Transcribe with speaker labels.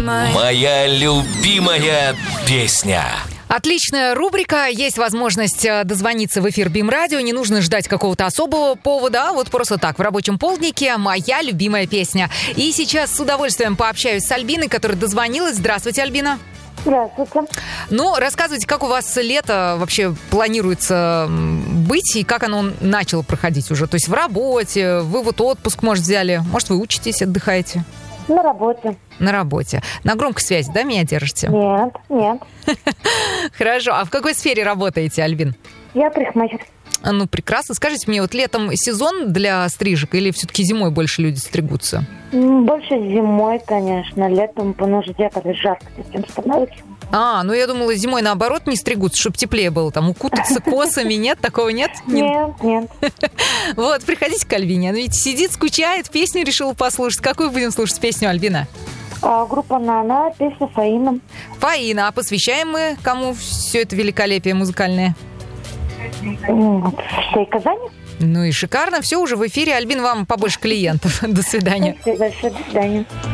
Speaker 1: Моя любимая песня.
Speaker 2: Отличная рубрика. Есть возможность дозвониться в эфир БИМ-радио. Не нужно ждать какого-то особого повода. Вот просто так, в рабочем полднике «Моя любимая песня». И сейчас с удовольствием пообщаюсь с Альбиной, которая дозвонилась. Здравствуйте, Альбина.
Speaker 3: Здравствуйте.
Speaker 2: Ну, рассказывайте, как у вас лето вообще планируется быть и как оно начало проходить уже? То есть в работе, вы вот отпуск, может, взяли? Может, вы учитесь, отдыхаете?
Speaker 3: На работе.
Speaker 2: На работе. На громкой связи, да, меня держите?
Speaker 3: Нет.
Speaker 2: Хорошо. А в какой сфере работаете, Альбин?
Speaker 3: Я парикмахер.
Speaker 2: Ну, прекрасно. Скажите мне, вот летом сезон для стрижек или все-таки зимой больше люди стригутся?
Speaker 3: Больше зимой, конечно. Летом по нужде, когда жарко совсем становится.
Speaker 2: Ну я думала, зимой наоборот не стригутся, чтобы теплее было. Там укутаться косами, нет? Такого нет?
Speaker 3: Нет.
Speaker 2: Вот, приходите к Альбине. Она ведь сидит, скучает, песню решила послушать. Какую будем слушать песню, Альбина?
Speaker 3: Группа «Нана», песня «Фаина».
Speaker 2: Фаина. А посвящаем мы кому все это великолепие музыкальное?
Speaker 3: Всей Казани.
Speaker 2: Ну и шикарно. Все уже в эфире. Альбин, вам побольше клиентов. До свидания.
Speaker 3: Спасибо большое. До свидания.